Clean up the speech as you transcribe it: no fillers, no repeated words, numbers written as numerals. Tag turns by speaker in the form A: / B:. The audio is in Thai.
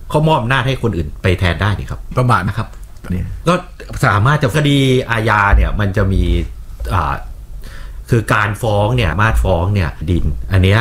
A: เขามอบอำนาจให้คนอื่นไปแทนได้นี่ครับ
B: ประมาท
A: นะครับก็สามารถจะคดีอาญาเนี่ยมันจะมีคือการฟ้องเนี่ยมาดฟ้องเนี่ยดินอันเนี้ย